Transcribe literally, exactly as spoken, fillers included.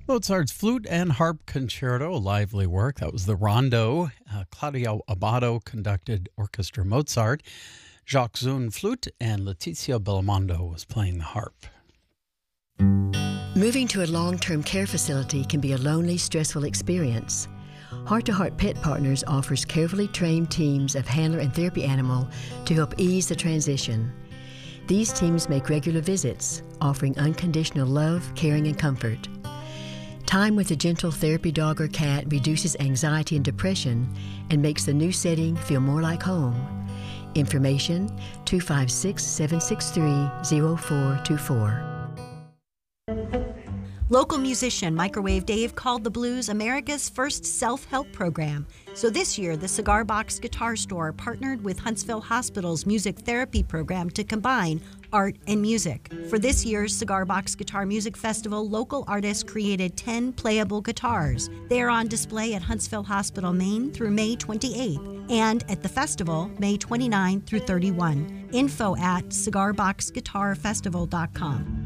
Mozart's Flute and Harp Concerto, a lively work. That was the Rondo. Uh, Claudio Abbado conducted Orchestra Mozart. Jacques Zun flute and Letizia Belmondo was playing the harp. Moving to a long-term care facility can be a lonely, stressful experience. Heart to Heart Pet Partners offers carefully trained teams of handler and therapy animal to help ease the transition. These teams make regular visits, offering unconditional love, caring, and comfort. Time with a gentle therapy dog or cat reduces anxiety and depression and makes the new setting feel more like home. Information two five six, seven six three, zero four two four. Local musician Microwave Dave called the blues America's first self-help program. So this year, the Cigar Box Guitar Store partnered with Huntsville Hospital's music therapy program to combine art and music. For this year's Cigar Box Guitar Music Festival, local artists created ten playable guitars. They are on display at Huntsville Hospital, Maine through May twenty-eighth, and at the festival, May twenty-ninth through thirty-first. Info at cigar box guitar festival dot com.